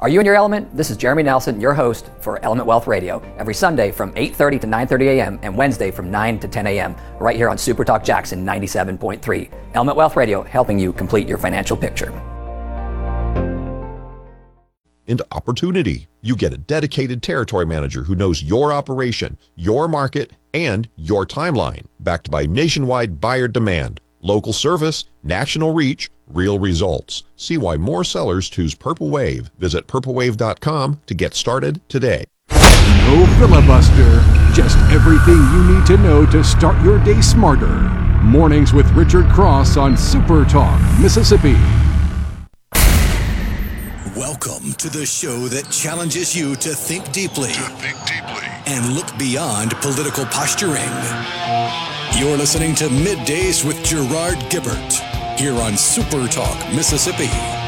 Are you in your element? This is Jeremy Nelson, your host for Element Wealth Radio, every Sunday from 8:30 to 9:30 a.m. and Wednesday from 9 to 10 a.m. right here on Super Talk Jackson 97.3. Element Wealth Radio, helping you complete your financial picture. Into opportunity. You get a dedicated territory manager who knows your operation, your market, and your timeline, backed by nationwide buyer demand, local service, national reach, real results. See why more sellers choose Purple Wave. Visit purplewave.com to get started today. No filibuster, just everything you need to know to start your day smarter. Mornings with Richard Cross on Super Talk, Mississippi. Welcome to the show that challenges you to think deeply, and look beyond political posturing. You're listening to Middays with Gerard Gibbert here on Super Talk, Mississippi.